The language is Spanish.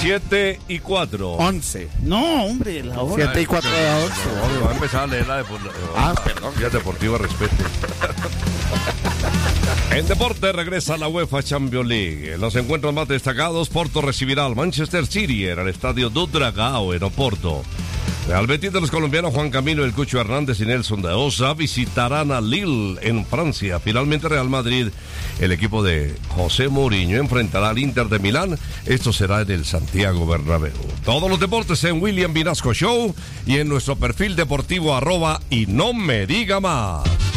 7:04. 11. No, hombre, la hora. 7:04 de 11. Va a empezar a leer la Perdón. Día Deportiva, respete. En deporte regresa la UEFA Champions League. En los encuentros más destacados, Porto recibirá al Manchester City en el estadio do Dragao en Oporto. Real Betis de los colombianos Juan Camilo El Cucho Hernández y Nelson de Osa visitarán a Lille en Francia. Finalmente Real Madrid, el equipo de José Mourinho, enfrentará al Inter de Milán. Esto será en el Santiago Bernabéu. Todos los deportes en William Vinasco Show y en nuestro perfil deportivo @y no me diga más.